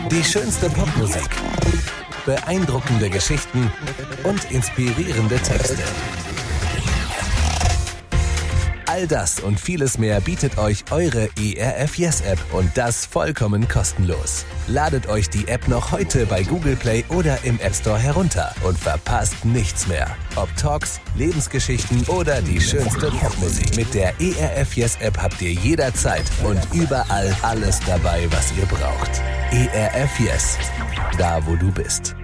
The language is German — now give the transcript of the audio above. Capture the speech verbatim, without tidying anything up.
Die schönste Popmusik, beeindruckende Geschichten und inspirierende Texte. All das und vieles mehr bietet euch eure E R F Yes App und das vollkommen kostenlos. Ladet euch die App noch heute bei Google Play oder im App Store herunter und verpasst nichts mehr. Ob Talks, Lebensgeschichten oder die schönste Popmusik. Mit der E R F Yes App habt ihr jederzeit und überall alles dabei, was ihr braucht. E R F Yes, da wo du bist.